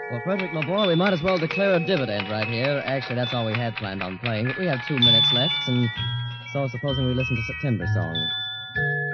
Well, Frederick, my boy, we might as well declare a dividend right here. Actually, that's all we had planned on playing. But we have 2 minutes left, and so supposing we listen to September Song.